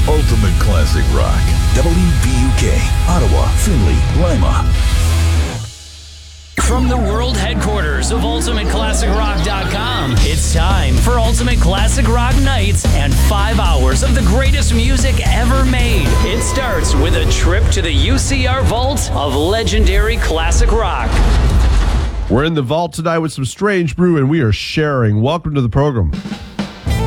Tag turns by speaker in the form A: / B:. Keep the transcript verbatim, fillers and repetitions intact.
A: Ultimate Classic Rock. W B U K, Ottawa, Findlay, Lima.
B: From the world headquarters of Ultimate Classic Rock dot com, it's time for Ultimate Classic Rock Nights and five hours of the greatest music ever made. It starts with a trip to the U C R vault of legendary classic rock.
C: We're in the vault tonight with some Strange Brew, and we are sharing. Welcome to the program.